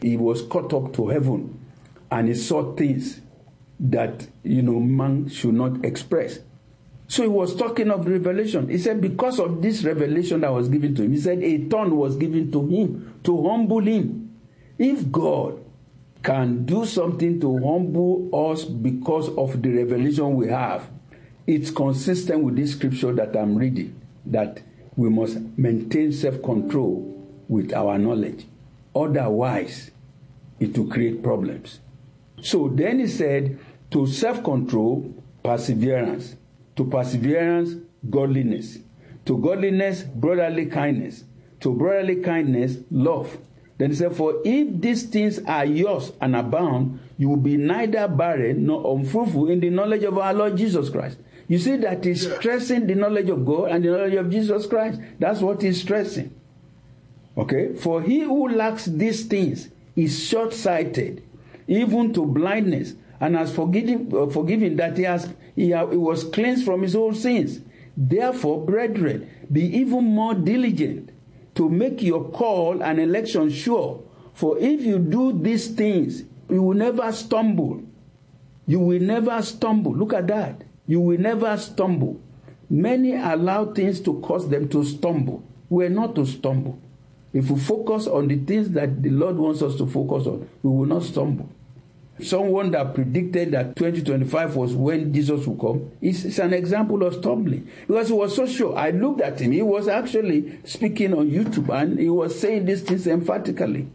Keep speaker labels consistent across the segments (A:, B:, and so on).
A: he was caught up to heaven and he saw things that, man should not express. So he was talking of revelation. He said, because of this revelation that was given to him, he said a tongue was given to him to humble him. If God can do something to humble us because of the revelation we have, it's consistent with this scripture that I'm reading, that we must maintain self-control with our knowledge. Otherwise, it will create problems. So then he said, to self-control, perseverance. To perseverance, godliness. To godliness, brotherly kindness. To brotherly kindness, love. Then he said, for if these things are yours and abound, you will be neither barren nor unfruitful in the knowledge of our Lord Jesus Christ. You see that he's stressing the knowledge of God and the knowledge of Jesus Christ. That's what he's stressing. Okay? For he who lacks these things is short-sighted, even to blindness, and has forgiven that he was cleansed from his old sins. Therefore, brethren, be even more diligent to make your call and election sure. For if you do these things, you will never stumble. You will never stumble. Look at that. You will never stumble. Many allow things to cause them to stumble. We are not to stumble. If we focus on the things that the Lord wants us to focus on, we will not stumble. Someone that predicted that 2025 was when Jesus would come, it's an example of stumbling. Because he was so sure. I looked at him. He was actually speaking on YouTube and he was saying these things emphatically.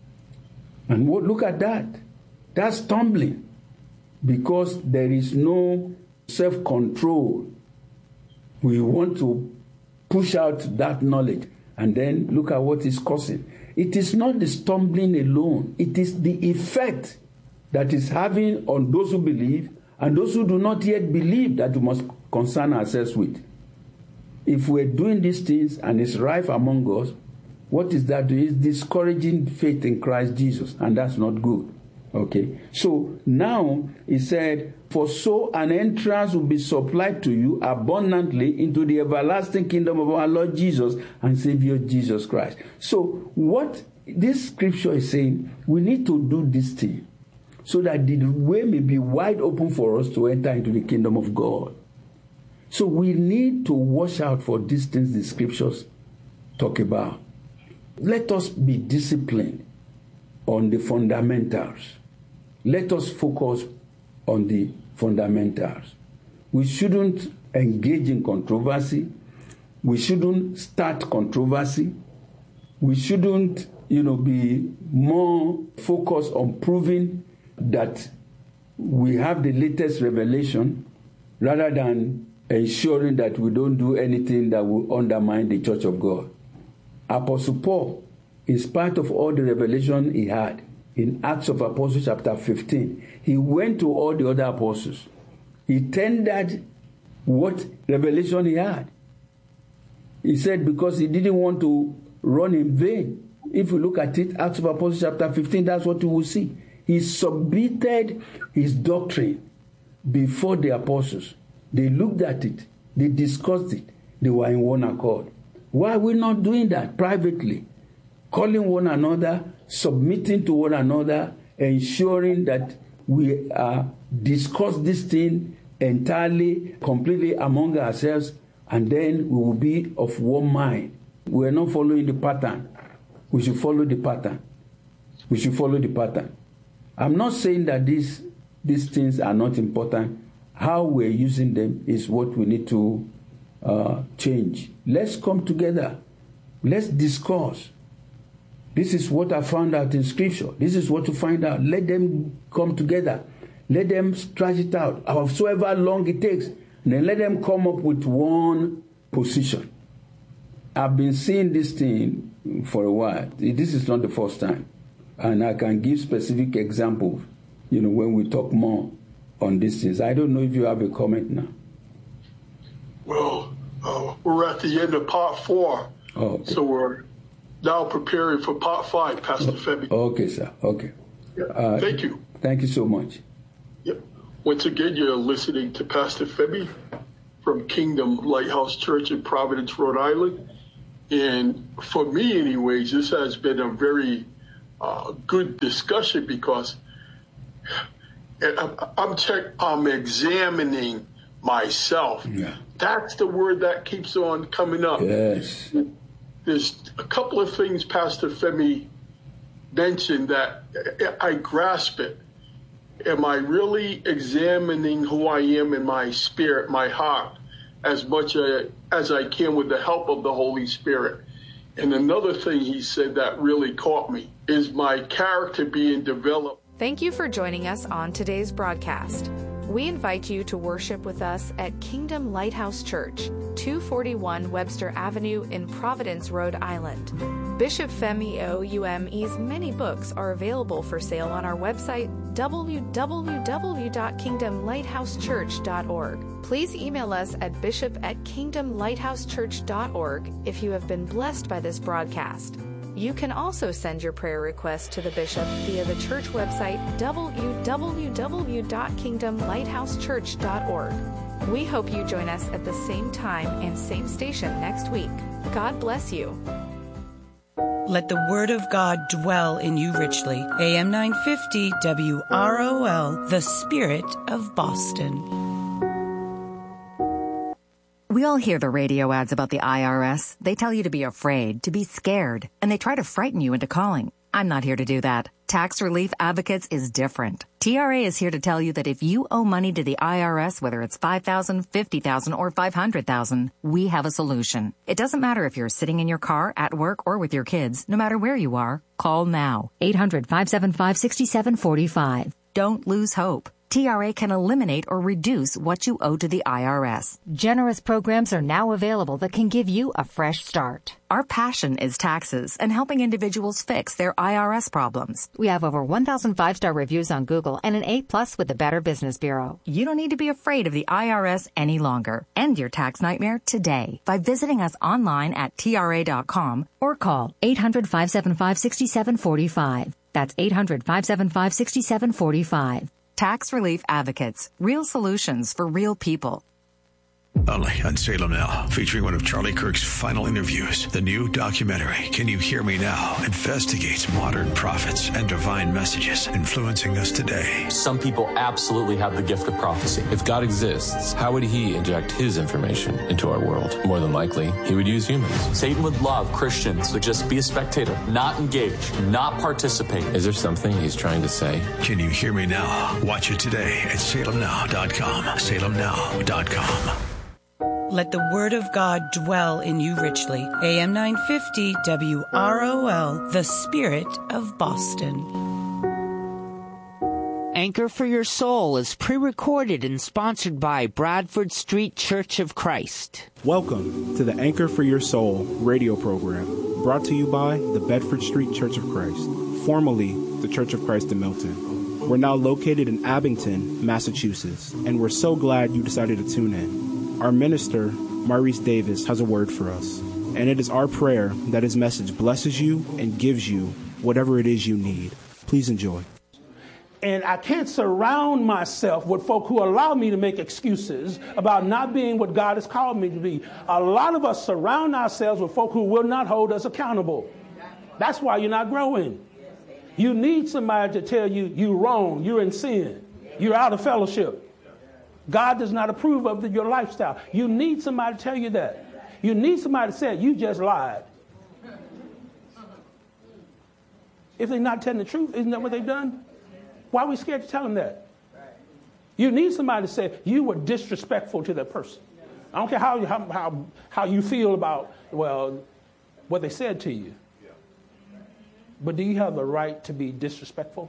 A: And look at that. That's stumbling. Because there is no self-control. We want to push out that knowledge. And then look at what is causing. It is not the stumbling alone. It is the effect that is having on those who believe and those who do not yet believe that we must concern ourselves with. If we're doing these things and it's rife among us, what is that doing? It's discouraging faith in Christ Jesus, and that's not good. Okay? So now he said, for so an entrance will be supplied to you abundantly into the everlasting kingdom of our Lord Jesus and Savior Jesus Christ. So what this scripture is saying, we need to do this thing so that the way may be wide open for us to enter into the kingdom of God. So we need to watch out for these things the scriptures talk about. Let us be disciplined on the fundamentals. Let us focus on the fundamentals. We shouldn't engage in controversy. We shouldn't start controversy. We shouldn't, be more focused on proving that we have the latest revelation rather than ensuring that we don't do anything that will undermine the church of God. Apostle Paul, in spite of all the revelation he had, in Acts of Apostles chapter 15, he went to all the other apostles. He tendered what revelation he had. He said because he didn't want to run in vain. If you look at it, Acts of Apostles chapter 15, that's what you will see. He submitted his doctrine before the apostles. They looked at it. They discussed it. They were in one accord. Why are we not doing that privately? Calling one another, submitting to one another, ensuring that we discuss this thing entirely, completely among ourselves, and then we will be of one mind. We are not following the pattern. We should follow the pattern. We should follow the pattern. I'm not saying that these things are not important. How we're using them is what we need to change. Let's come together. Let's discuss. This is what I found out in Scripture. This is what to find out. Let them come together. Let them stretch it out, however long it takes. And then let them come up with one position. I've been seeing this thing for a while. This is not the first time. And I can give specific examples, when we talk more on these things. I don't know if you have a comment now.
B: Well, we're at the end of part 4.
A: Oh, okay.
B: So we're now preparing for part 5, Pastor Femi.
A: Okay, sir. Okay.
B: Yeah. Thank you.
A: Thank you so much.
B: Yep. Once again, you're listening to Pastor Femi from Kingdom Lighthouse Church in Providence, Rhode Island. And for me, anyways, this has been a very good discussion, because I'm examining myself.
A: Yeah.
B: That's the word that keeps on coming up.
A: Yes.
B: There's a couple of things Pastor Femi mentioned that I grasp it. Am I really examining who I am in my spirit, my heart, as much as I can with the help of the Holy Spirit? And another thing he said that really caught me is my character being developed.
C: Thank you for joining us on today's broadcast. We invite you to worship with us at Kingdom Lighthouse Church, 241 Webster Avenue in Providence, Rhode Island. Bishop Femi Oume's many books are available for sale on our website, www.kingdomlighthousechurch.org. Please email us at bishop@kingdomlighthousechurch.org if you have been blessed by this broadcast. You can also send your prayer request to the bishop via the church website, www.kingdomlighthousechurch.org. We hope you join us at the same time and same station next week. God bless you.
D: Let the word of God dwell in you richly. AM 950 WROL, the Spirit of Boston.
E: We all hear the radio ads about the IRS. They tell you to be afraid, to be scared, and they try to frighten you into calling. I'm not here to do that. Tax Relief Advocates is different. TRA is here to tell you that if you owe money to the IRS, whether it's $5,000, $50,000, or $500,000, we have a solution. It doesn't matter if you're sitting in your car, at work, or with your kids. No matter where you are, call now. 800-575-6745. Don't lose hope. TRA can eliminate or reduce what you owe to the IRS.
F: Generous programs are now available that can give you a fresh start.
E: Our passion is taxes and helping individuals fix their IRS problems.
F: We have over 1,000 5-star reviews on Google and an A+ with the Better Business Bureau.
E: You don't need to be afraid of the IRS any longer. End your tax nightmare today by visiting us online at TRA.com or call 800-575-6745. That's 800-575-6745. Tax Relief Advocates. Real solutions for real people.
G: Only on Salem Now, featuring one of Charlie Kirk's final interviews. The new documentary, Can You Hear Me Now?, investigates modern prophets and divine messages influencing us today.
H: Some people absolutely have the gift of prophecy.
I: If God exists, how would he inject his information into our world? More than likely, he would use humans.
H: Satan would love Christians to just be a spectator, not engage, not participate.
I: Is there something he's trying to say?
G: Can You Hear Me Now? Watch it today at salemnow.com. salemnow.com.
D: Let the word of God dwell in you richly. AM 950 WROL, the Spirit of Boston.
J: Anchor for Your Soul is pre-recorded and sponsored by Bradford Street Church of Christ.
K: Welcome to the Anchor for Your Soul radio program, brought to you by the Bedford Street Church of Christ, formerly the Church of Christ in Milton. We're now located in Abington, Massachusetts, and we're so glad you decided to tune in. Our minister, Maurice Davis, has a word for us, and it is our prayer that his message blesses you and gives you whatever it is you need. Please enjoy.
L: And I can't surround myself with folk who allow me to make excuses about not being what God has called me to be. A lot of us surround ourselves with folk who will not hold us accountable. That's why you're not growing. You need somebody to tell you you're wrong, you're in sin, you're out of fellowship. God does not approve of your lifestyle. You need somebody to tell you that. You need somebody to say, you just lied. If they're not telling the truth, isn't that what they've done? Why are we scared to tell them that? You need somebody to say, you were disrespectful to that person. I don't care how you feel about, well, what they said to you. But do you have the right to be disrespectful?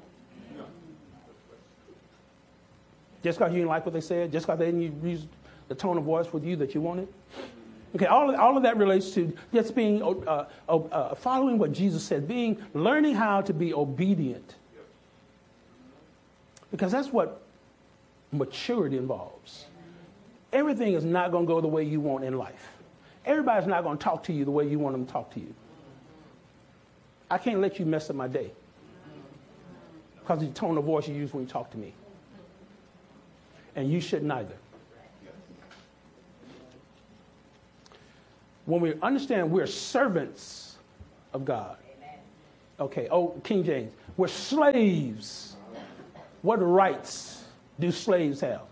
L: Just because you didn't like what they said? Just because they didn't use the tone of voice with you that you wanted? Okay, all of that relates to just being, following what Jesus said, learning how to be obedient. Because that's what maturity involves. Everything is not going to go the way you want in life. Everybody's not going to talk to you the way you want them to talk to you. I can't let you mess up my day because of the tone of voice you use when you talk to me. And you shouldn't either. When we understand we're servants of God, Okay, King James. We're slaves. What rights do slaves have?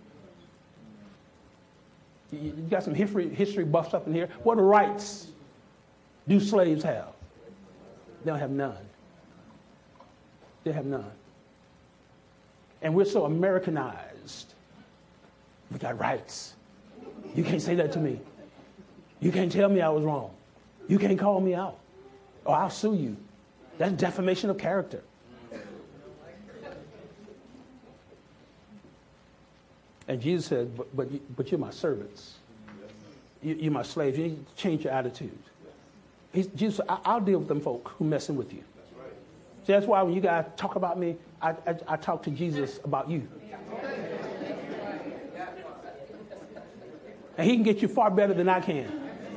L: You got some history buffs up in here. What rights do slaves have? They don't have none. They have none. And we're so Americanized. We got rights. You can't say that to me. You can't tell me I was wrong. You can't call me out. Or I'll sue you. That's defamation of character. And Jesus said, but you're my servants. You're my slaves. You need to change your attitude. Jesus said, I'll deal with them folk who messing with you. See, that's why when you guys talk about me, I talk to Jesus about you. And he can get you far better than I can.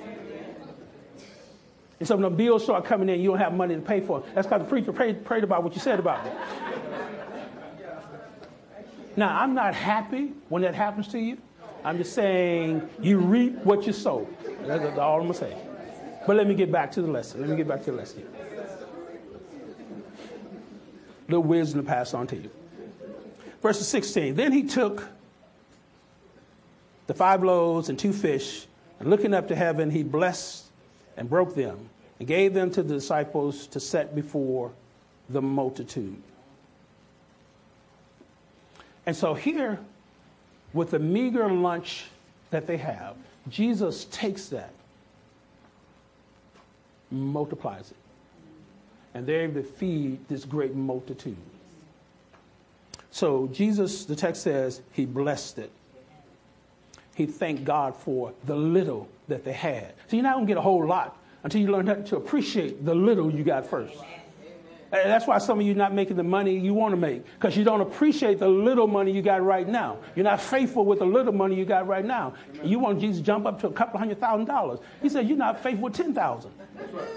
L: And so when the bills start coming in, you don't have money to pay for them. That's because the preacher prayed about what you said about me. Now, I'm not happy when that happens to you. I'm just saying you reap what you sow. That's all I'm going to say. But let me get back to the lesson. Little wisdom to pass on to you. Verse 16. Then he took the 5 loaves and 2 fish, and looking up to heaven, he blessed and broke them and gave them to the disciples to set before the multitude. And so here, with the meager lunch that they have, Jesus takes that, multiplies it, and they're able to feed this great multitude. So Jesus, the text says, he blessed it. He thanked God for the little that they had. So you're not going to get a whole lot until you learn to appreciate the little you got first. And that's why some of you are not making the money you want to make, because you don't appreciate the little money you got right now. You're not faithful with the little money you got right now. You want Jesus to jump up to a couple $100,000. He said, you're not faithful with 10,000. That's right.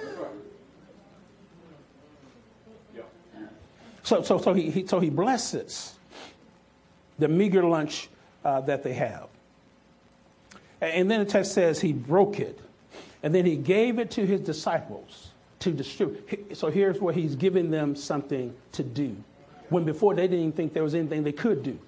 L: So he blesses the meager lunch that they have. And then the text says he broke it, and then he gave it to his disciples to distribute. So here's where he's giving them something to do, when before they didn't even think there was anything they could do.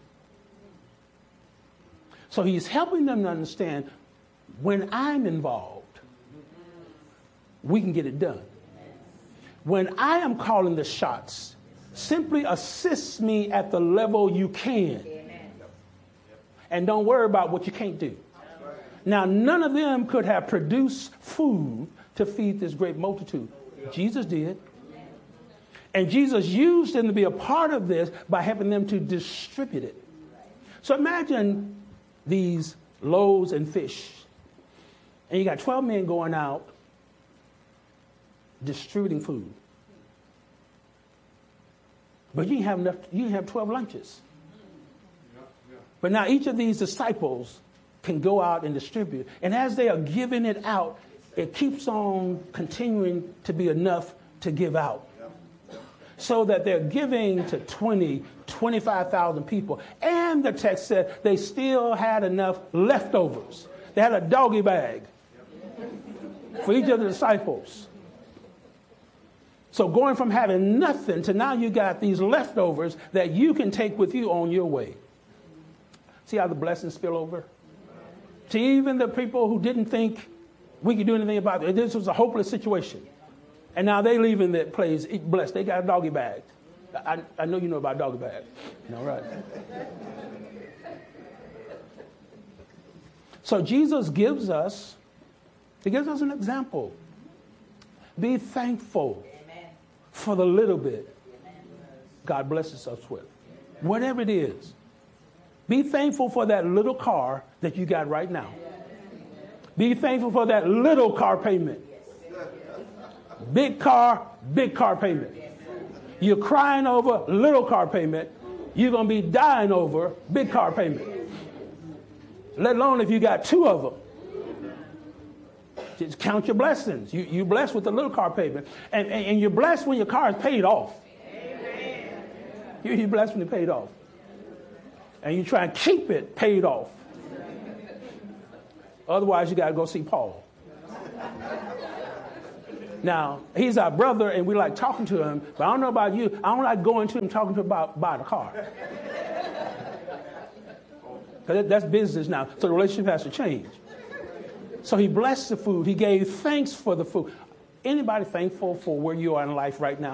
L: So he's helping them to understand, when I'm involved, we can get it done. When I am calling the shots, simply assist me at the level you can. And don't worry about what you can't do. Now, none of them could have produced food to feed this great multitude. Jesus did. And Jesus used them to be a part of this by helping them to distribute it. So imagine these loaves and fish. And you got 12 men going out distributing food. But you didn't have enough, you didn't have 12 lunches. But now each of these disciples can go out and distribute. And as they are giving it out, it keeps on continuing to be enough to give out. So that they're giving to 20, 25,000 people. And the text said they still had enough leftovers. They had a doggy bag for each of the disciples. So going from having nothing to now you got these leftovers that you can take with you on your way. See how the blessings spill over? To even the people who didn't think we could do anything about it. This was a hopeless situation. And now they leaving that place blessed. They got a doggy bag. I know you know about doggy bags. All right. So Jesus gives us an example. Be thankful for the little bit God blesses us with. Whatever it is. Be thankful for that little car that you got right now. Be thankful for that little car payment. Big car payment. You're crying over little car payment. You're going to be dying over big car payment. Let alone if you got 2 of them. Just count your blessings. You're blessed with the little car payment. And you're blessed when your car is paid off. You're blessed when it's paid off. And you try and keep it paid off. Otherwise, you got to go see Paul. Now, he's our brother, and we like talking to him, but I don't know about you. I don't like going to him talking to him about buying a car. Because that's business now, so the relationship has to change. So he blessed the food. He gave thanks for the food. Anybody thankful for where you are in life right now?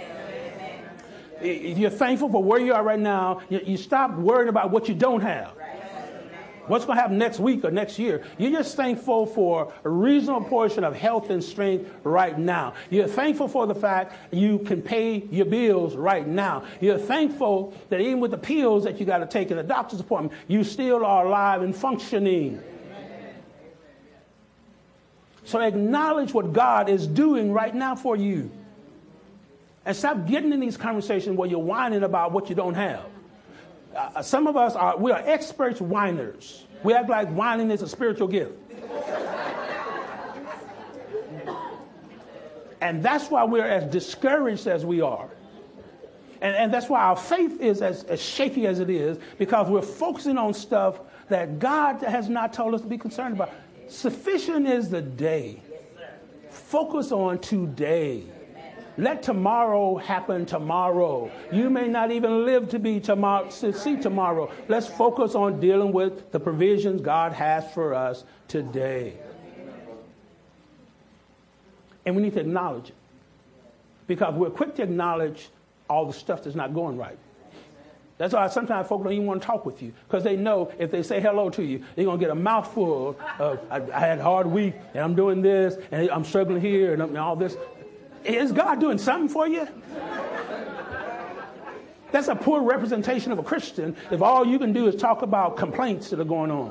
L: If you're thankful for where you are right now, you stop worrying about what you don't have. What's going to happen next week or next year? You're just thankful for a reasonable portion of health and strength right now. You're thankful for the fact you can pay your bills right now. You're thankful that even with the pills that you got to take in the doctor's appointment, you still are alive and functioning. So acknowledge what God is doing right now for you. And stop getting in these conversations where you're whining about what you don't have. Some of us we are experts whiners. We act like whining is a spiritual gift. And that's why we're as discouraged as we are. And that's why our faith is as shaky as it is, because we're focusing on stuff that God has not told us to be concerned about. Sufficient is the day. Focus on today. Let tomorrow happen tomorrow. You may not even live to be tomorrow, to see tomorrow. Let's focus on dealing with the provisions God has for us today. And we need to acknowledge it, because we're quick to acknowledge all the stuff that's not going right. That's why sometimes folks don't even want to talk with you, because they know if they say hello to you, they're going to get a mouthful of, I had a hard week, and I'm doing this, and I'm struggling here, and all this. Is God doing something for you? That's a poor representation of a Christian if all you can do is talk about complaints that are going on.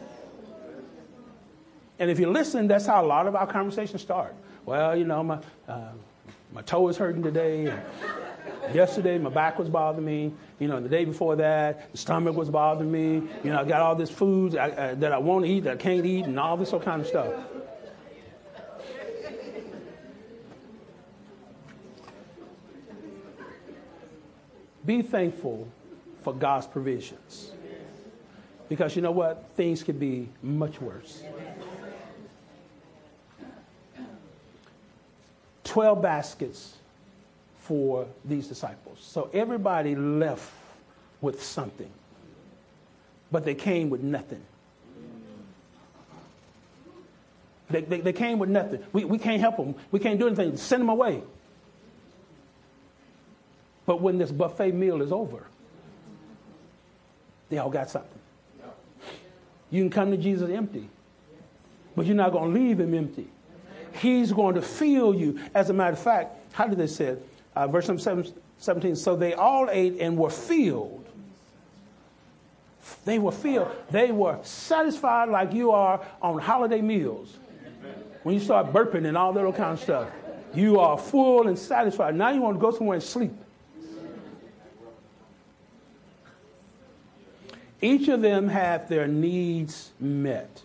L: And if you listen, that's how a lot of our conversations start. Well, you know, my toe is hurting today. And yesterday, my back was bothering me. You know, the day before that, the stomach was bothering me. You know, I got all this food that I want to eat that I can't eat, and all this sort of kind of stuff. Be thankful for God's provisions. Because you know what? Things could be much worse. 12 baskets for these disciples. So everybody left with something. But they came with nothing. They came with nothing. We can't help them. We can't do anything. Send them away. But when this buffet meal is over, they all got something. You can come to Jesus empty, but you're not going to leave him empty. He's going to fill you. As a matter of fact, how did they say it? Verse 17, so they all ate and were filled. They were filled. They were satisfied like you are on holiday meals. When you start burping and all that kind of stuff, you are full and satisfied. Now you want to go somewhere and sleep. Each of them had their needs met.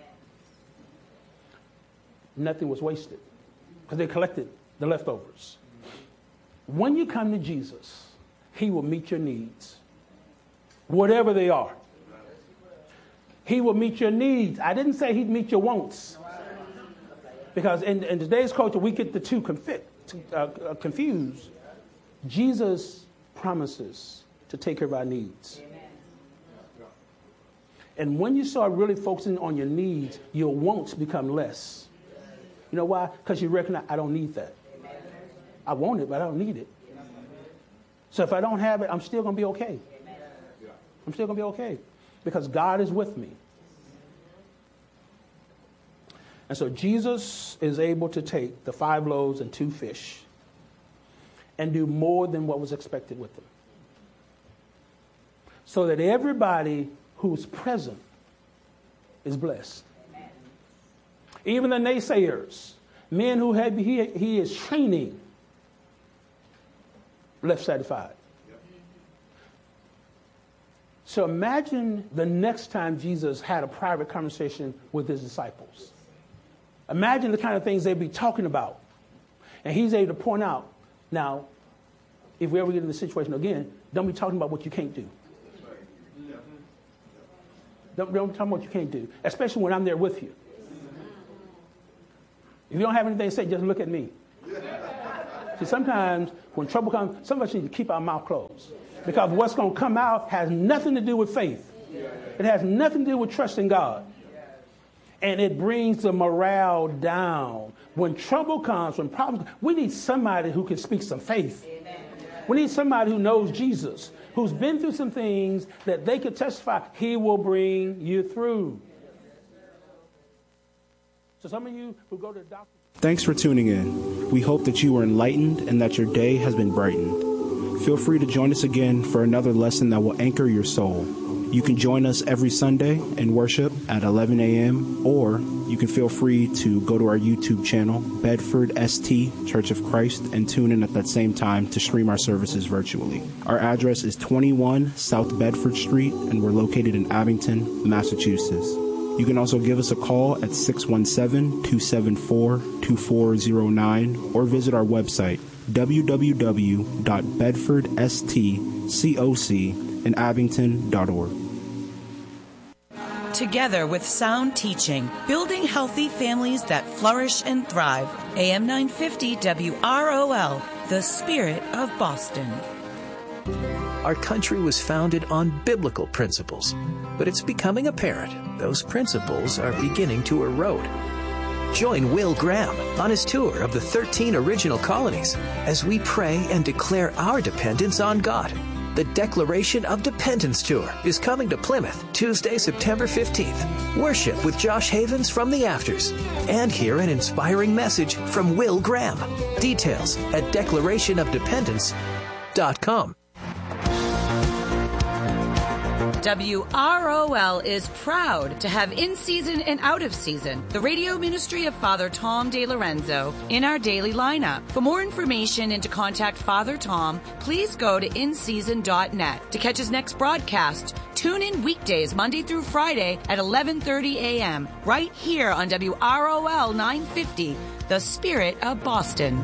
L: Nothing was wasted because they collected the leftovers. When you come to Jesus, he will meet your needs, whatever they are. He will meet your needs. I didn't say he'd meet your wants, because in today's culture, we get the two confused. Jesus promises to take care of our needs. And when you start really focusing on your needs, your wants become less. You know why? Because you recognize, I don't need that. I want it, but I don't need it. So if I don't have it, I'm still going to be okay. I'm still going to be okay, because God is with me. And so Jesus is able to take the 5 loaves and 2 fish and do more than what was expected with them, so that everybody who's present is blessed. Even the naysayers, men who he is training, left satisfied. So imagine the next time Jesus had a private conversation with his disciples. Imagine the kind of things they'd be talking about. And he's able to point out, now, if we ever get in this situation again, don't be talking about what you can't do. Don't tell me what you can't do, especially when I'm there with you. If you don't have anything to say, just look at me. See, sometimes when trouble comes, some of us need to keep our mouth closed. Because what's going to come out has nothing to do with faith. It has nothing to do with trusting God. And it brings the morale down. When trouble comes, when problems, we need somebody who can speak some faith. We need somebody who knows Jesus, who's been through some things that they could testify. He will bring you through. So some of you who go to the doctor.
K: Thanks for tuning in. We hope that you were enlightened and that your day has been brightened. Feel free to join us again for another lesson that will anchor your soul. You can join us every Sunday in worship at 11 a.m. or you can feel free to go to our YouTube channel, Bedford ST Church of Christ, and tune in at that same time to stream our services virtually. Our address is 21 South Bedford Street, and we're located in Abington, Massachusetts. You can also give us a call at 617-274-2409 or visit our website, www.bedfordstcocinabington.org.
D: Together with sound teaching, building healthy families that flourish and thrive. AM 950 WROL, the spirit of Boston.
M: Our country was founded on biblical principles, but it's becoming apparent those principles are beginning to erode. Join Will Graham on his tour of the 13 original colonies as we pray and declare our dependence on God. The Declaration of Dependence Tour is coming to Plymouth Tuesday, September 15th. Worship with Josh Havens from the Afters and hear an inspiring message from Will Graham. Details at declarationofdependence.com.
D: WROL is proud to have In Season and Out of Season, the radio ministry of Father Tom DeLorenzo, in our daily lineup. For more information and to contact Father Tom, please go to inseason.net. To catch his next broadcast, tune in weekdays Monday through Friday at 11:30 a.m. right here on WROL 950, the spirit of Boston.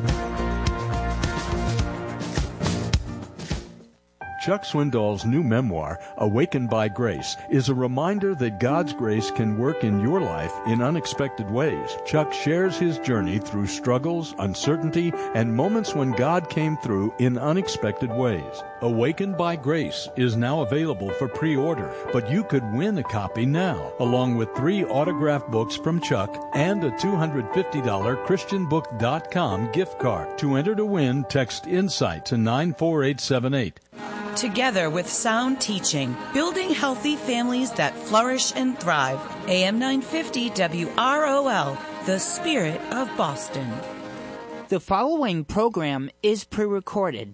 N: Chuck Swindoll's new memoir, Awakened by Grace, is a reminder that God's grace can work in your life in unexpected ways. Chuck shares his journey through struggles, uncertainty, and moments when God came through in unexpected ways. Awakened by Grace is now available for pre-order, but you could win a copy now, along with 3 autographed books from Chuck and a $250 ChristianBook.com gift card. To enter to win, text INSIGHT to 94878.
D: Together with sound teaching, building healthy families that flourish and thrive. AM 950 WROL, the spirit of Boston.
J: The following program is pre-recorded.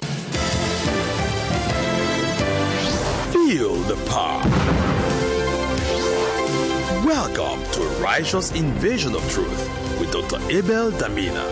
O: Feel the power. Welcome to a Righteous Invasion of Truth with Dr. Abel Damina.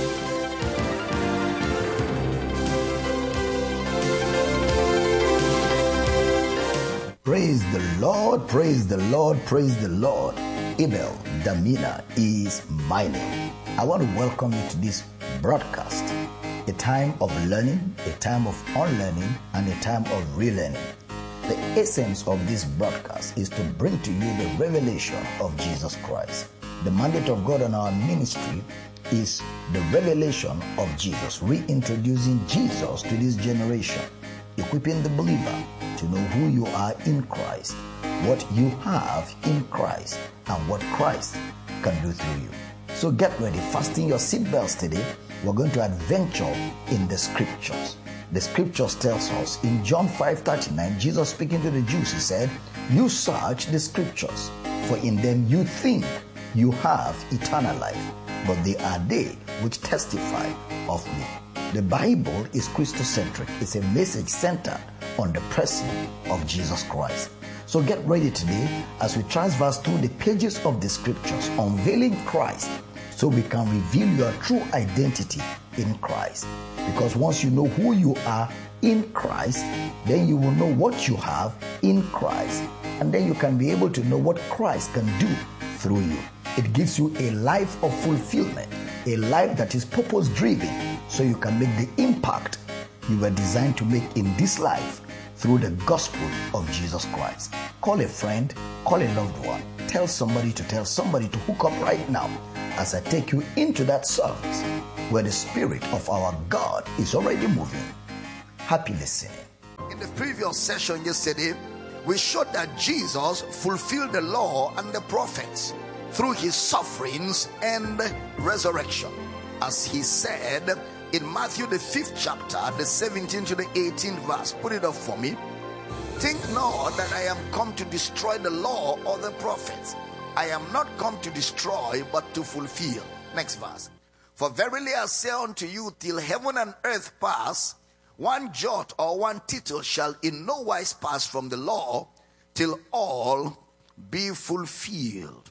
P: Praise the Lord, praise the Lord, praise the Lord. Abel Damina is my name. I want to welcome you to this broadcast, a time of learning, a time of unlearning, and a time of relearning. The essence of this broadcast is to bring to you the revelation of Jesus Christ. The mandate of God on our ministry is the revelation of Jesus, reintroducing Jesus to this generation, equipping the believer to know who you are in Christ, what you have in Christ, and what Christ can do through you. So get ready, fasten your seatbelts today. We're going to adventure in the scriptures. The scriptures tells us in John 5:39, Jesus speaking to the Jews, he said, "You search the scriptures, for in them you think you have eternal life, but they are they which testify of me." The Bible is Christocentric. It's a message centered on the person of Jesus Christ. So get ready today as we transverse through the pages of the scriptures, unveiling Christ so we can reveal your true identity in Christ. Because once you know who you are in Christ, then you will know what you have in Christ. And then you can be able to know what Christ can do through you. It gives you a life of fulfillment, a life that is purpose-driven, so you can make the impact you were designed to make in this life through the gospel of Jesus Christ. Call a friend, call a loved one, tell somebody to hook up right now as I take you into that service where the Spirit of our God is already moving. Happy listening. In the previous session yesterday, we showed that Jesus fulfilled the law and the prophets through his sufferings and resurrection. As he said in Matthew the 5th chapter, the 17th to the 18th verse. Put it up for me. Think not that I am come to destroy the law or the prophets. I am not come to destroy, but to fulfill. Next verse. For verily I say unto you, till heaven and earth pass, one jot or one tittle shall in no wise pass from the law, till all be fulfilled.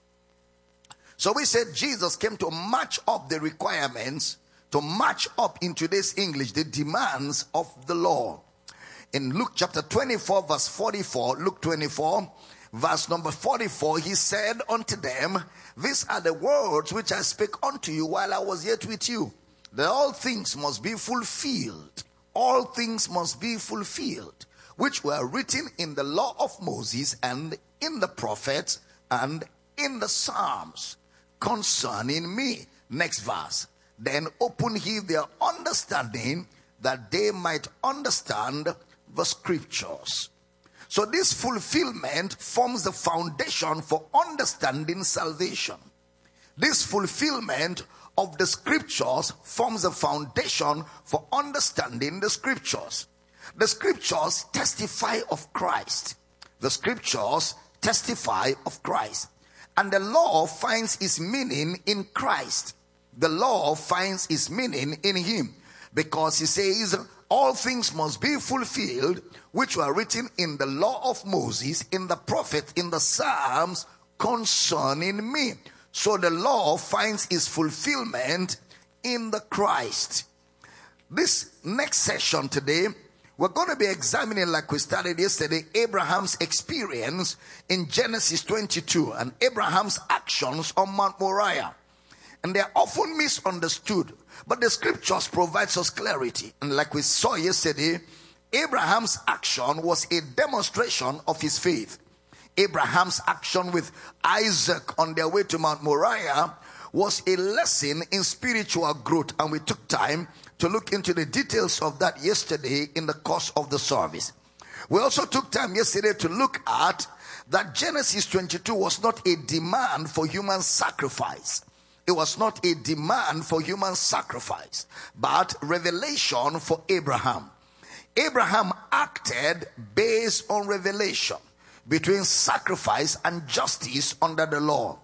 P: So we said Jesus came to match up the requirements, to match up in today's English the demands of the law. In Luke chapter 24 verse 44, Luke 24 verse number 44, he said unto them, these are the words which I spake unto you while I was yet with you, that all things must be fulfilled. All things must be fulfilled, which were written in the law of Moses and in the prophets and in the Psalms concerning me. Next verse. Then open he their understanding, that they might understand the scriptures. So this fulfillment forms the foundation for understanding salvation. This fulfillment of the scriptures forms the foundation for understanding the scriptures. The scriptures testify of Christ. The scriptures testify of Christ. And the law finds its meaning in Christ. The law finds its meaning in him. Because he says, all things must be fulfilled, which were written in the law of Moses, in the prophet, in the Psalms, concerning me. So the law finds its fulfillment in the Christ. This next session today, we're going to be examining, like we started yesterday, Abraham's experience in Genesis 22 and Abraham's actions on Mount Moriah. And they're often misunderstood, but the scriptures provides us clarity. And like we saw yesterday, Abraham's action was a demonstration of his faith. Abraham's action with Isaac on their way to Mount Moriah was a lesson in spiritual growth, and we took time to look into the details of that yesterday in the course of the service. We also took time yesterday to look at that Genesis 22 was not a demand for human sacrifice. It was not a demand for human sacrifice, but revelation for Abraham. Abraham acted based on revelation between sacrifice and justice under the law.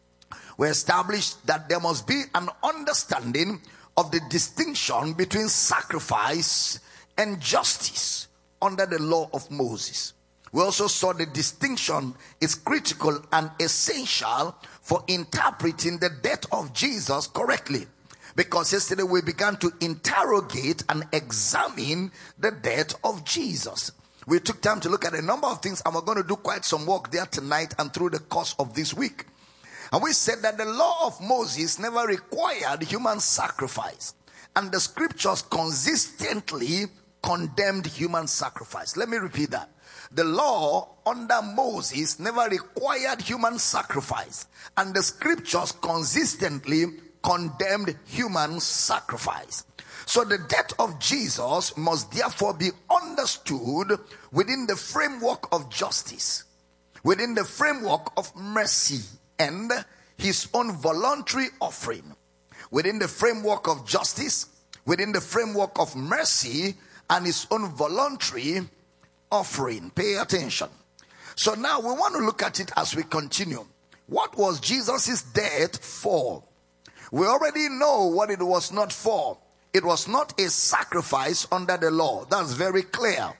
P: We established that there must be an understanding of the distinction between sacrifice and justice under the law of Moses. We also saw the distinction is critical and essential for interpreting the death of Jesus correctly. Because yesterday we began to interrogate and examine the death of Jesus. We took time to look at a number of things, and we're going to do quite some work there tonight and through the course of this week. And we said that the law of Moses never required human sacrifice, and the scriptures consistently condemned human sacrifice. Let me repeat that. The law under Moses never required human sacrifice, and the scriptures consistently condemned human sacrifice. So the death of Jesus must therefore be understood within the framework of justice, within the framework of mercy and his own voluntary offering, within the framework of justice, within the framework of mercy and his own voluntary offering. Pay attention. So now we want to look at it as we continue. What was Jesus' death for? We already know what it was not for. It was not a sacrifice under the law. That's very clear.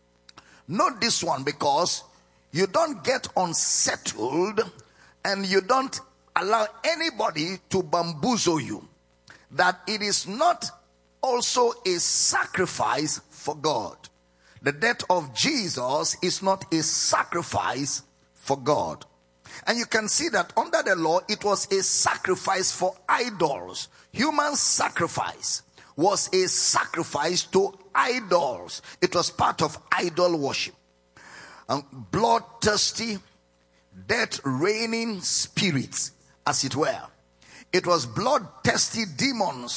P: Note this one, because you don't get unsettled and you don't allow anybody to bamboozle you, that it is not also a sacrifice for God. The death of Jesus is not a sacrifice for God. And you can see that under the law, it was a sacrifice for idols. Human sacrifice was a sacrifice to idols. It was part of idol worship. Bloodthirsty, death-reigning spirits, as it were. It was bloodthirsty demons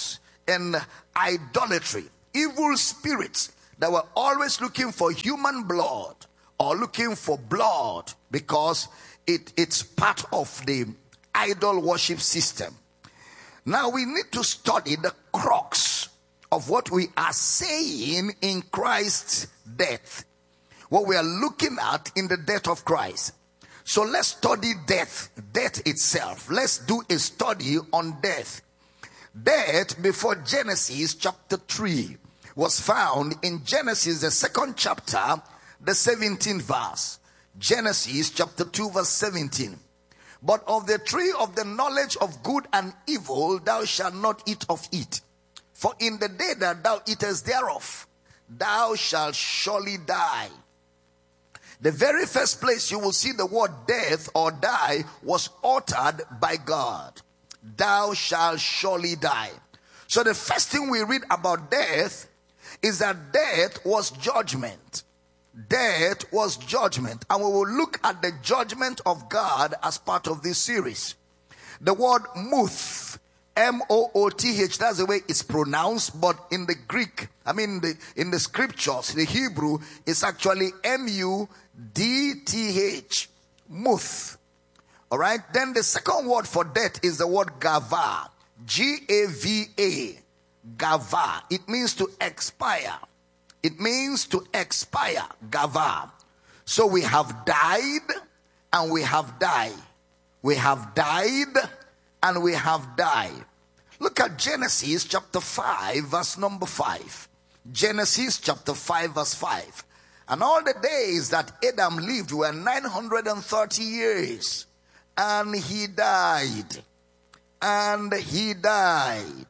P: and idolatry. Evil spirits that were always looking for human blood or looking for blood because it's part of the idol worship system. Now we need to study the crux of what we are saying in Christ's death. What we are looking at in the death of Christ. So let's study death itself. Let's do a study on death. Death before Genesis chapter 3 was found in Genesis, the 2nd chapter, the 17th verse. Genesis chapter 2 verse 17. But of the tree of the knowledge of good and evil thou shalt not eat of it. For in the day that thou eatest thereof, thou shalt surely die. The very first place you will see the word death or die was uttered by God. Thou shalt surely die. So the first thing we read about death is that death was judgment. Death was judgment. And we will look at the judgment of God as part of this series. The word muth, M-O-O-T-H, that's the way it's pronounced, but in the Greek, in the scriptures, the Hebrew, it's actually M-U-D-T-H, muth. Alright, then the second word for death is the word gava, G-A-V-A, gava. It means to expire. It means to expire, gava. So we have died and we have died. We have died and we have died. Look at Genesis chapter 5 verse number 5. Genesis chapter 5 verse 5. And all the days that Adam lived were 930 years. And he died. And he died.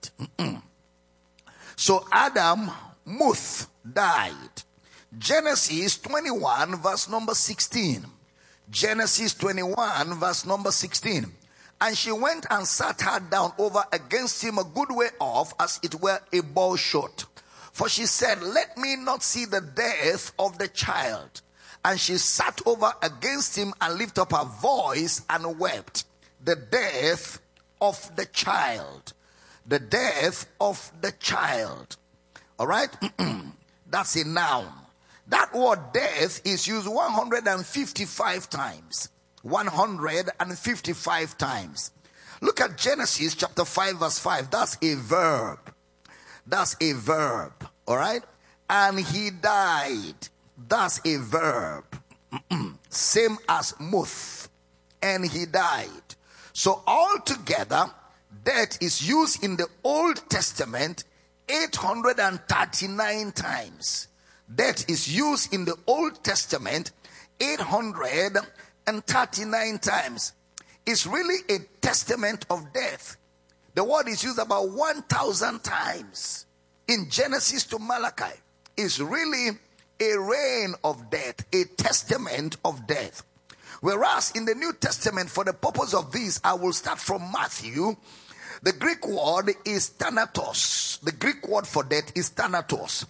P: So Adam, Muth, died. Genesis 21 verse number 16. Genesis 21 verse number 16. And she went and sat her down over against him a good way off, as it were a bow shot. For she said, let me not see the death of the child. And she sat over against him and lifted up her voice and wept. The death of the child. The death of the child. All right? That's a noun. That word death is used 155 times. 155 times. Look at Genesis chapter 5 verse 5. That's a verb. That's a verb. All right? And he died. That's a verb. Same as muth. And he died. So altogether, death is used in the Old Testament 839 times. Death is used in the Old Testament 839 times. It's really a testament of death. The word is used about 1,000 times in Genesis to Malachi. It's really a reign of death, a testament of death. Whereas in the New Testament, for the purpose of this, I will start from Matthew. The Greek word is thanatos. The Greek word for death is thanatos.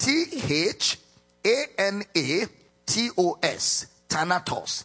P: T-H-A-N-A-T-O-S. Thanatos.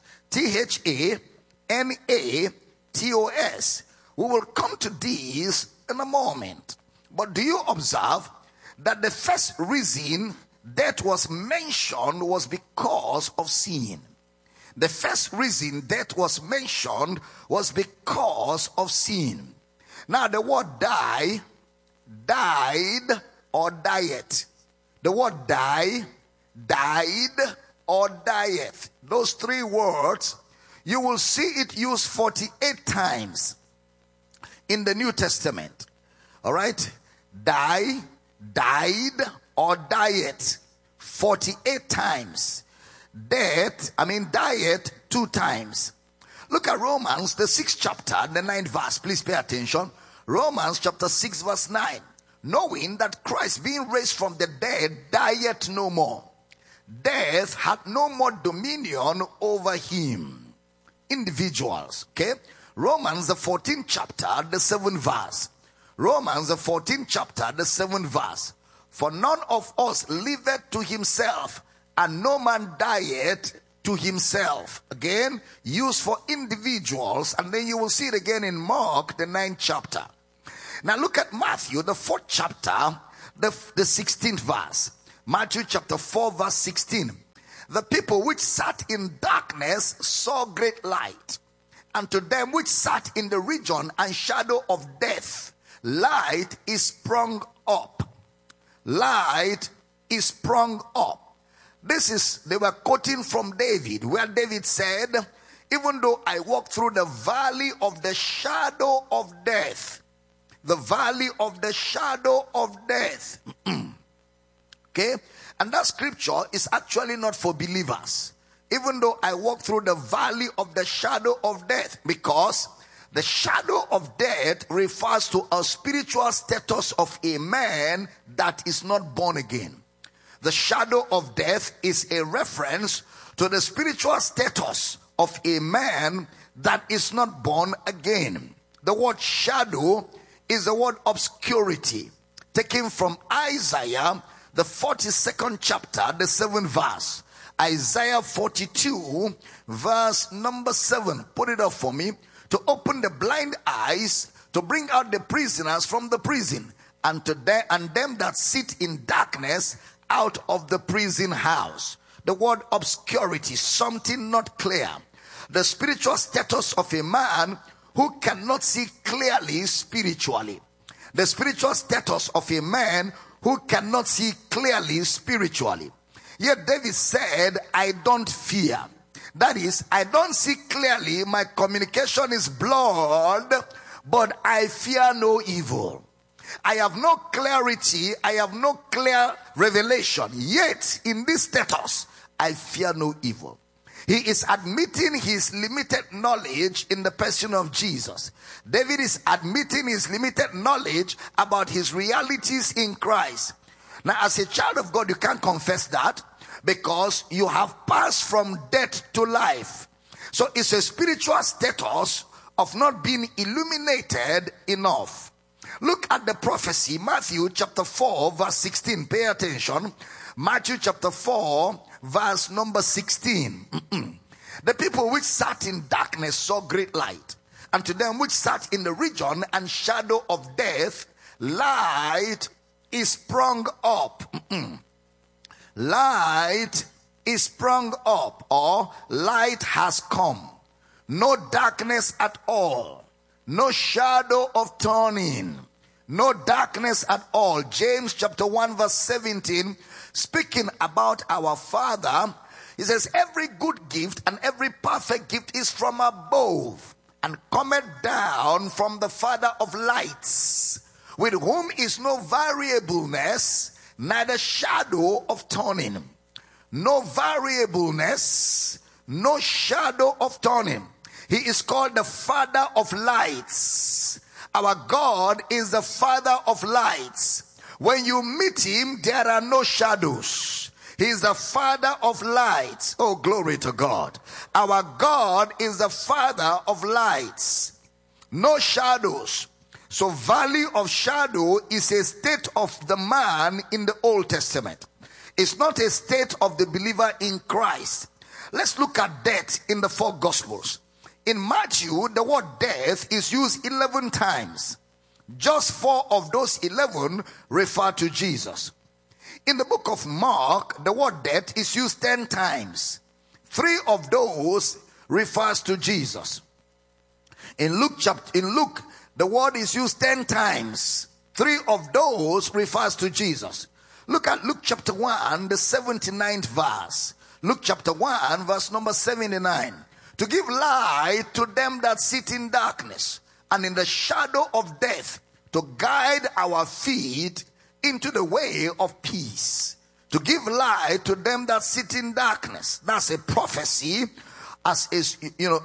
P: T-H-A-N-A-T-O-S. We will come to these in a moment. But do you observe that the first reason death was mentioned was because of sin? The first reason death was mentioned was because of sin. Now the word die, died, or dieth. The word die, died, or dieth. Those three words, you will see it used 48 times in the New Testament. All right? Die, died, or dieth. 48 times. Dieth 2 times. Look at Romans, the 6th chapter, the 9th verse. Please pay attention. Romans chapter 6 verse 9. Knowing that Christ, being raised from the dead, dieth no more. Death had no more dominion over him. Individuals. Okay? Romans, the 14th chapter, the 7th verse. Romans, the 14th chapter, the 7th verse. For none of us liveth to himself, and no man dieth to himself. Again, used for individuals, and then you will see it again in Mark, the 9th chapter. Now look at Matthew, the 4th chapter, the 16th verse. Matthew chapter 4 verse 16. The people which sat in darkness saw great light. And to them which sat in the region and shadow of death, light is sprung up. Light is sprung up. They were quoting from David, where David said, even though I walk through the valley of the shadow of death, the valley of the shadow of death. Okay? And that scripture is actually not for believers. Even though I walk through the valley of the shadow of death, because the shadow of death refers to a spiritual status of a man that is not born again. The shadow of death is a reference to the spiritual status of a man that is not born again. The word shadow is the word obscurity, taken from Isaiah, the 42nd chapter, the 7th verse. Isaiah 42, verse number 7. Put it up for me. To open the blind eyes, to bring out the prisoners from the prison, and them that sit in darkness out of the prison house. The word obscurity, something not clear. The spiritual status of a man who cannot see clearly spiritually. The spiritual status of a man who cannot see clearly spiritually. Yet David said, I don't fear. That is, I don't see clearly, my communication is blurred, but I fear no evil. I have no clarity, I have no clear revelation. Yet, in this status, I fear no evil. He is admitting his limited knowledge in the person of Jesus. David is admitting his limited knowledge about his realities in Christ. Now, as a child of God, you can't confess that because you have passed from death to life. So it's a spiritual status of not being illuminated enough. Look at the prophecy, Matthew chapter 4, verse 16. Pay attention. Matthew chapter 4, verse number 16. The people which sat in darkness saw great light. And to them which sat in the region and shadow of death, light is sprung up. Light is sprung up, or light has come. No darkness at all. No shadow of turning. No darkness at all. James chapter 1 verse 17, speaking about our Father, he says, every good gift and every perfect gift is from above and cometh down from the Father of lights, with whom is no variableness, neither shadow of turning. No variableness, no shadow of turning. He is called the Father of lights. Our God is the Father of lights. When you meet him, there are no shadows. He is the Father of lights. Oh, glory to God. Our God is the Father of lights. No shadows. So valley of shadow is a state of the man in the Old Testament. It's not a state of the believer in Christ. Let's look at death in the 4 Gospels. In Matthew, the word death is used 11 times. Just 4 of those 11 refer to Jesus. In the book of Mark, the word death is used 10 times. 3 of those refers to Jesus. In Luke, the word is used 10 times. 3 of those refers to Jesus. Look at Luke chapter 1, the 79th verse. Luke chapter 1, verse number 79. To give light to them that sit in darkness and in the shadow of death, to guide our feet into the way of peace. To give light to them that sit in darkness. That's a prophecy, as is,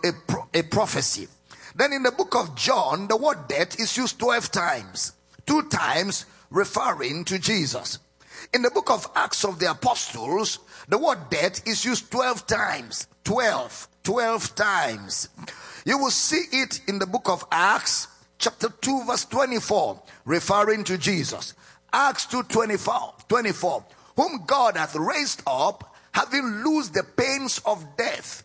P: a prophecy. Then in the book of John, the word death is used 12 times. 2 times referring to Jesus. In the book of Acts of the Apostles, the word death is used 12 times. 12 times. You will see it in the book of Acts, chapter 2, verse 24, referring to Jesus. Acts 2:24, whom God hath raised up, having loosed the pains of death,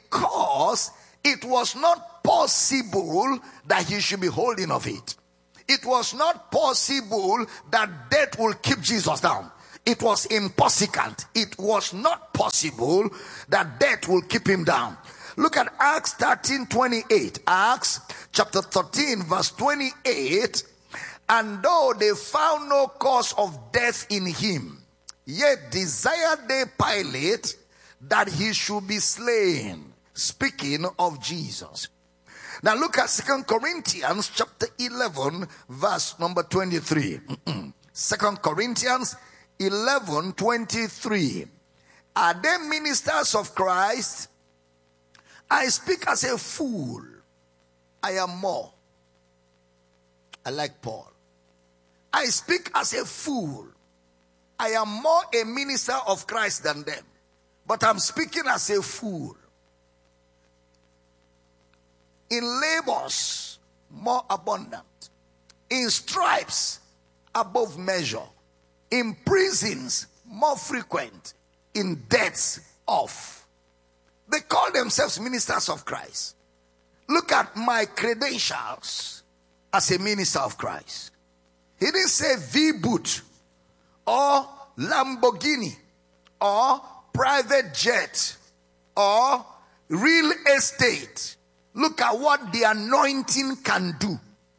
P: because it was not possible that he should be holding of it. It was not possible that death will keep Jesus down. It was impossible. It was not possible that death will keep him down. Look at Acts 13:28. Acts chapter 13 verse 28. And though they found no cause of death in him, yet desired they Pilate that he should be slain. Speaking of Jesus. Now look at 2 Corinthians chapter 11 verse number 23. 2 Corinthians 11:23. Are they ministers of Christ? I speak as a fool. I am more. I like Paul. I speak as a fool. I am more a minister of Christ than them. But I'm speaking as a fool. In labors, more abundant. In stripes, above measure. In prisons, more frequent. In deaths, off. They call themselves ministers of Christ. Look at my credentials as a minister of Christ. He didn't say V-boot or Lamborghini or private jet or real estate. Look at what the anointing can do.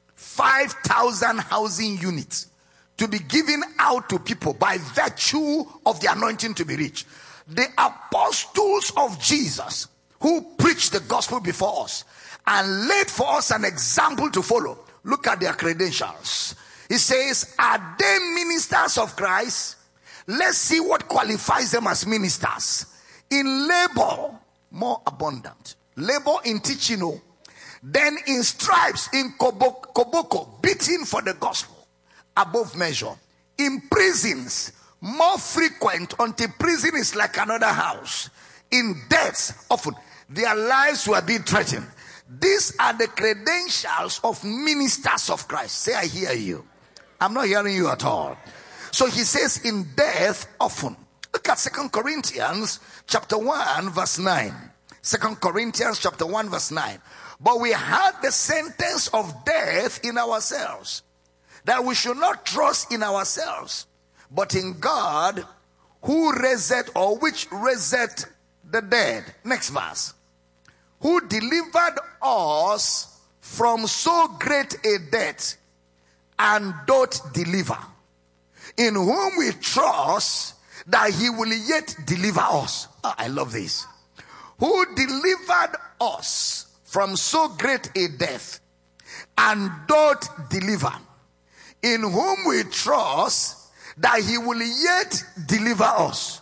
P: 5,000 housing units to be given out to people by virtue of the anointing to be rich. The apostles of Jesus who preached the gospel before us and laid for us an example to follow. Look at their credentials. He says, are they ministers of Christ? Let's see what qualifies them as ministers. In labor, more abundant. Labor in teaching, then in stripes, in koboko, beating for the gospel, above measure. In prisons, more frequent, until prison is like another house. In deaths, often their lives were being threatened. These are the credentials of ministers of Christ. Say, I hear you. I'm not hearing you at all. So he says, in death, often. Look at 2 Corinthians chapter 1 verse 9. 2 Corinthians chapter 1 verse 9. But we had the sentence of death in ourselves, that we should not trust in ourselves, but in God, who raised, or which raised the dead. Next verse. Who delivered us from so great a death, and doth deliver, in whom we trust that he will yet deliver us. Oh, I love this. Who delivered us from so great a death, and doth deliver, in whom we trust that he will yet deliver us.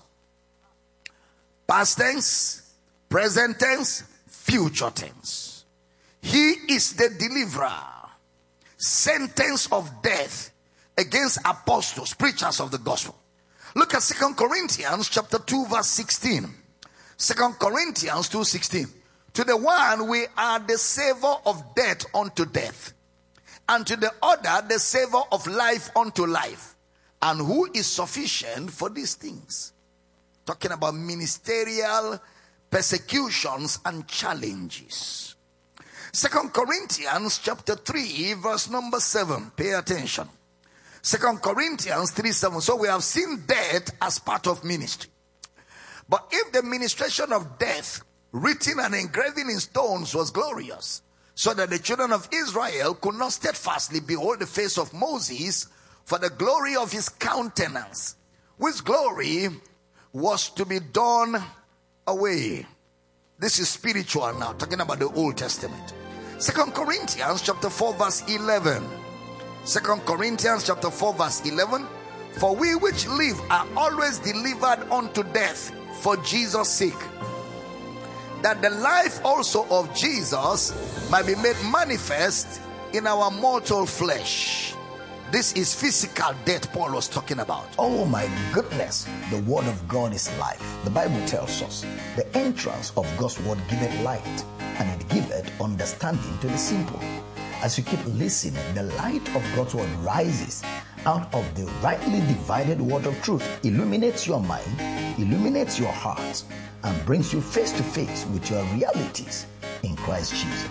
P: Past tense, present tense, future tense. He is the deliverer. Sentence of death against apostles, preachers of the gospel. Look at 2 Corinthians chapter 2 verse 16. 2 Corinthians 2:16. To the one we are the savor of death unto death, and to the other the savor of life unto life. And who is sufficient for these things? Talking about ministerial persecutions and challenges. 2 Corinthians chapter 3 verse number 7. Pay attention. 2 Corinthians 3:7. So we have seen death as part of ministry. But if the ministration of death, written and engraven in stones, was glorious, so that the children of Israel could not steadfastly behold the face of Moses for the glory of his countenance, which glory was to be done away. This is spiritual now, talking about the Old Testament. 2 Corinthians chapter 4 verse 11. 2 Corinthians chapter 4 verse 11. For we which live are always delivered unto death for Jesus' sake, that the life also of Jesus might be made manifest in our mortal flesh. This is physical death Paul was talking about. Oh my goodness. The word of God is life. The Bible tells us the entrance of God's word giveth light, and it giveth understanding to the simple. As you keep listening, the light of God's word rises out of the rightly divided word of truth, illuminates your mind, illuminates your heart, and brings you face to face with your realities in Christ Jesus.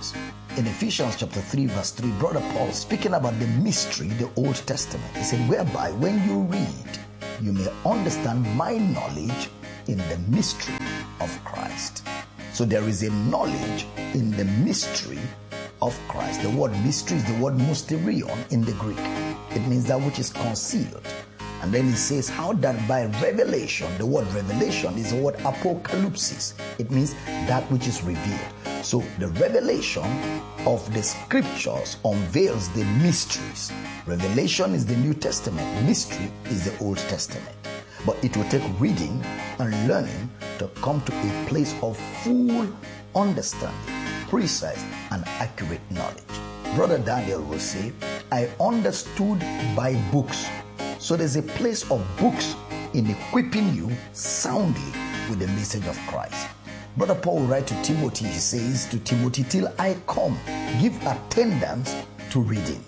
P: In Ephesians chapter 3, verse 3, Brother Paul, speaking about the mystery, the Old Testament, he said, whereby when you read, you may understand my knowledge in the mystery of Christ. So there is a knowledge in the mystery of Christ. The word mystery is the word mysterion in the Greek. It means that which is concealed. And then he says how that by revelation, the word revelation is the word apocalypsis. It means that which is revealed. So the revelation of the scriptures unveils the mysteries. Revelation is the New Testament. Mystery is the Old Testament. But it will take reading and learning to come to a place of full understanding, precise and accurate knowledge. Brother Daniel will say, I understood by books. So there's a place of books in equipping you soundly with the message of Christ. Brother Paul will write to Timothy, he says to Timothy, till I come, give attendance to reading.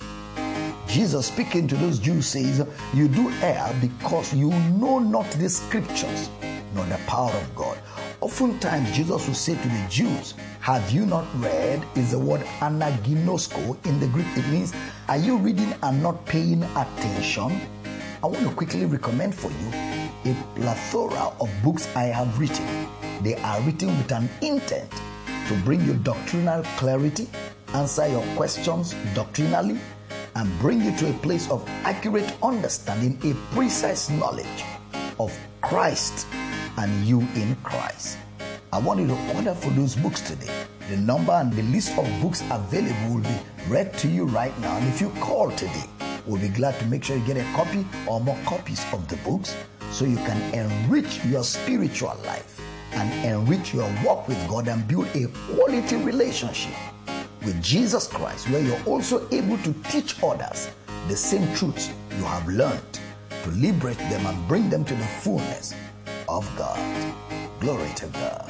P: Jesus speaking to those Jews says, you do err because you know not the scriptures, nor the power of God. Oftentimes Jesus will say to the Jews, have you not read? Is the word anaginosko in the Greek. It means, are you reading and not paying attention? I want to quickly recommend for you a plethora of books I have written. They are written with an intent to bring you doctrinal clarity, answer your questions doctrinally, and bring you to a place of accurate understanding, a precise knowledge of Christ and you in Christ. I want you to order for those books today. The number and the list of books available will be read to you right now. And if you call today, we'll be glad to make sure you get a copy or more copies of the books so you can enrich your spiritual life and enrich your walk with God and build a quality relationship with Jesus Christ, where you're also able to teach others the same truths you have learned, to liberate them and bring them to the fullness of God. Glory to God.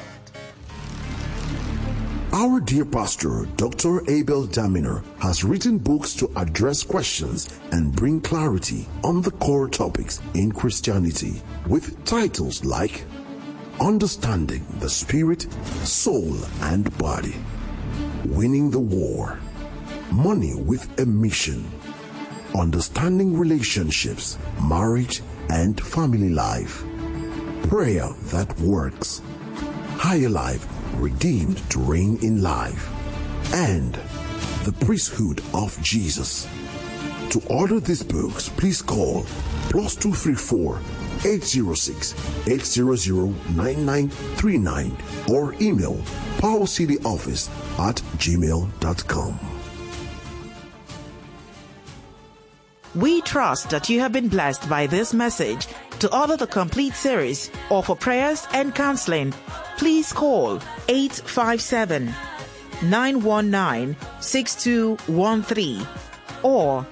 Q: Our dear pastor, Dr. Abel Daminer, has written books to address questions and bring clarity on the core topics in Christianity, with titles like Understanding the Spirit, Soul, and Body, Winning the War, Money with a Mission, Understanding Relationships, Marriage and Family Life, Prayer That Works, Higher Life, Redeemed to Reign in Life, and The Priesthood of Jesus. To order these books, please call +234 806 800 9939 or email powercityoffice@gmail.com.
R: We trust that you have been blessed by this message. To order the complete series or for prayers and counseling, please call 857-919-6213 or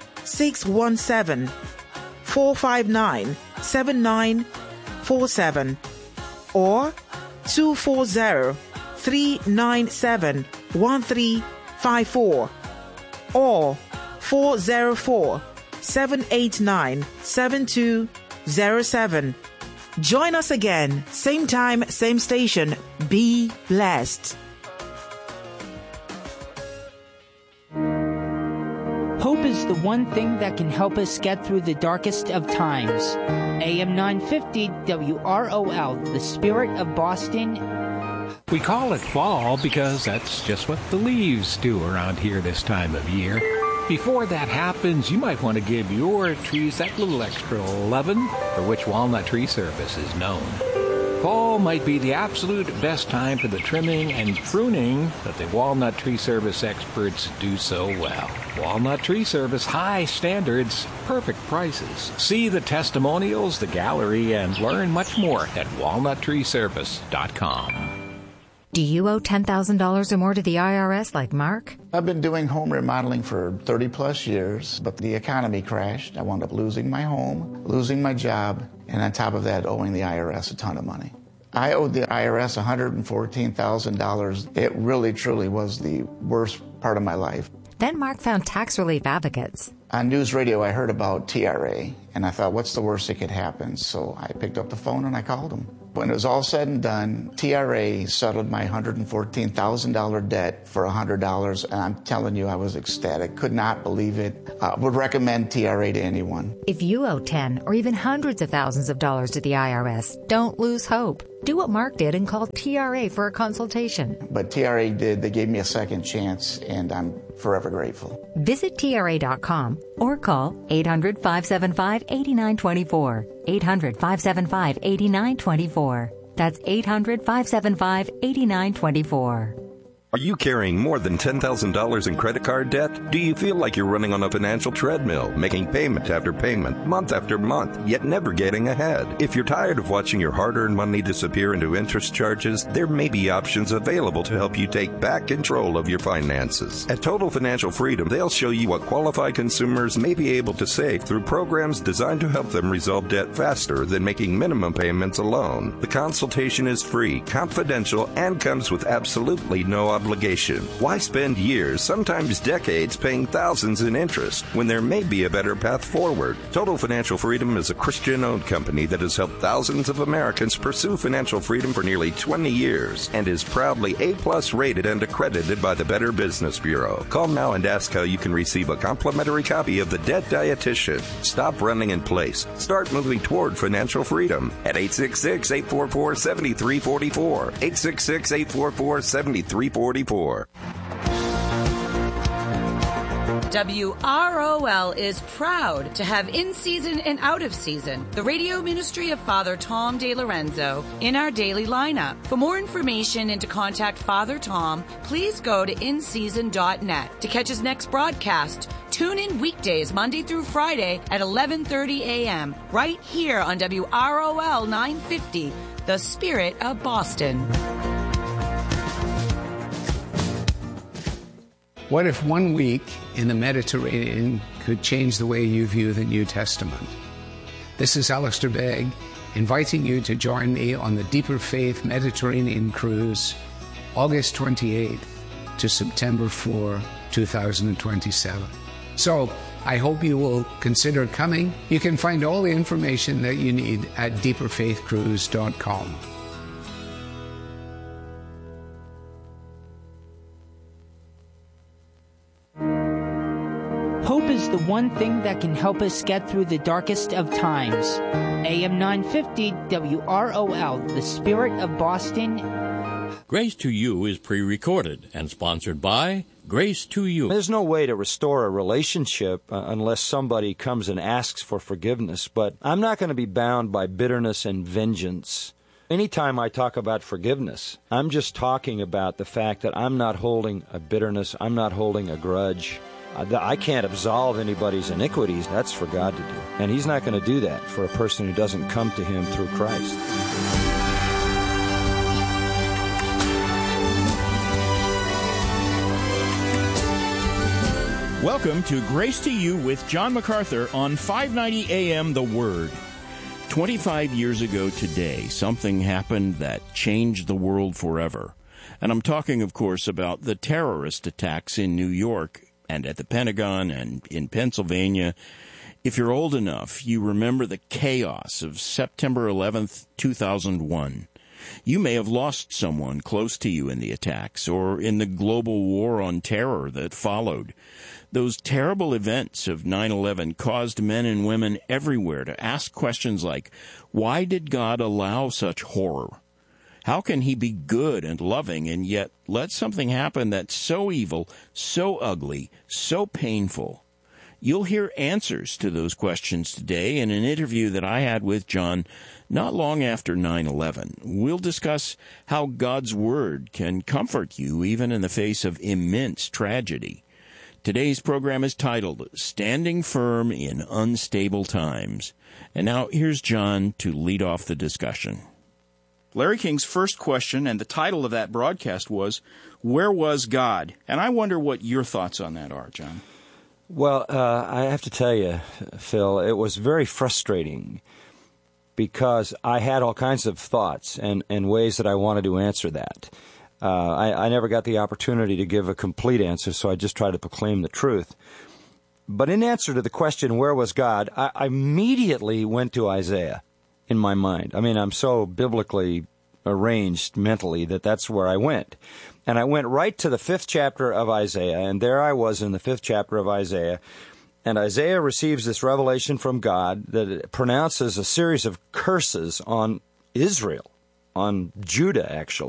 R: 617-459-7947 or 240-397-1354 or 404-789-7207. Join us again, same time, same station. Be blessed.
J: Hope is the one thing that can help us get through the darkest of times. AM 950 WROL, the Spirit of Boston.
S: We call it fall because that's just what the leaves do around here this time of year. Before that happens, you might want to give your trees that little extra lovin', for which Walnut Tree Service is known. Fall might be the absolute best time for the trimming and pruning that the Walnut Tree Service experts do so well. Walnut Tree Service, high standards, perfect prices. See the testimonials, the gallery, and learn much more at walnuttreeservice.com.
F: Do you owe $10,000 or more to the IRS like Mark?
T: I've been doing home remodeling for 30 plus years, but the economy crashed. I wound up losing my home, losing my job, and on top of that, owing the IRS a ton of money. I owed the IRS $114,000. It really, truly was the worst part of my life.
F: Then Mark found Tax Relief Advocates.
T: On news radio, I heard about TRA, and I thought, what's the worst that could happen? So I picked up the phone and I called them. When it was all said and done, TRA settled my $114,000 debt for $100, and I'm telling you, I was ecstatic. Could not believe it. Would recommend TRA to anyone.
F: If you owe 10 or even hundreds of thousands of dollars to the IRS, don't lose hope. Do what Mark did and call TRA for a consultation.
T: But TRA did. They gave me a second chance, and I'm forever grateful.
F: Visit TRA.com or call 800-575-8924. 800-575-8924. That's 800-575-8924.
U: Are you carrying more than $10,000 in credit card debt? Do you feel like you're running on a financial treadmill, making payment after payment, month after month, yet never getting ahead? If you're tired of watching your hard-earned money disappear into interest charges, there may be options available to help you take back control of your finances. At Total Financial Freedom, they'll show you what qualified consumers may be able to save through programs designed to help them resolve debt faster than making minimum payments alone. The consultation is free, confidential, and comes with absolutely no obligation. Why spend years, sometimes decades, paying thousands in interest when there may be a better path forward? Total Financial Freedom is a Christian-owned company that has helped thousands of Americans pursue financial freedom for nearly 20 years and is proudly A+ rated and accredited by the Better Business Bureau. Call now and ask how you can receive a complimentary copy of The Debt Dietitian. Stop running in place. Start moving toward financial freedom at 866-844-7344. 866-844-7344.
D: WROL is proud to have in season and out of season the radio ministry of Father Tom DeLorenzo in our daily lineup. For more information and to contact Father Tom, please go to inseason.net. To catch his next broadcast, tune in weekdays Monday through Friday at 11:30 a.m. right here on WROL 950, The Spirit of Boston.
V: What if 1 week in the Mediterranean could change the way you view the New Testament? This is Alistair Begg, inviting you to join me on the Deeper Faith Mediterranean Cruise, August 28th to September 4, 2027. So, I hope you will consider coming. You can find all the information that you need at deeperfaithcruise.com.
J: Hope is the one thing that can help us get through the darkest of times. AM 950 WROL, the Spirit of Boston.
W: Grace to You is pre-recorded and sponsored by Grace to You.
X: There's no way to restore a relationship unless somebody comes and asks for forgiveness, but I'm not going to be bound by bitterness and vengeance. Anytime I talk about forgiveness, I'm just talking about the fact that I'm not holding a bitterness, I'm not holding a grudge. I can't absolve anybody's iniquities. That's for God to do. And He's not going to do that for a person who doesn't come to Him through Christ.
Y: Welcome to Grace to You with John MacArthur on 590 AM The Word. 25 years ago today, something happened that changed the world forever. And I'm talking, of course, about the terrorist attacks in New York and at the Pentagon and in Pennsylvania. If you're old enough, you remember the chaos of September 11th, 2001. You may have lost someone close to you in the attacks or in the global war on terror that followed. Those terrible events of 9/11 caused men and women everywhere to ask questions like, why did God allow such horror? How can He be good and loving and yet let something happen that's so evil, so ugly, so painful? You'll hear answers to those questions today in an interview that I had with John not long after 9/11. We'll discuss how God's Word can comfort you even in the face of immense tragedy. Today's program is titled, Standing Firm in Unstable Times. And now here's John to lead off the discussion. Larry King's first question, and the title of that broadcast was, Where Was God? And I wonder what your thoughts on that are, John.
X: Well, I have to tell you, Phil, it was very frustrating because I had all kinds of thoughts and ways that I wanted to answer that. I never got the opportunity to give a complete answer, so I just tried to proclaim the truth. But in answer to the question, where was God, I immediately went to Isaiah. in my mind. I mean, I'm so biblically arranged mentally that that's where I went. And I went right to the 5th chapter of Isaiah, and there I was in the 5th chapter of Isaiah. And Isaiah receives this revelation from God that pronounces a series of curses on Israel, on Judah, actually.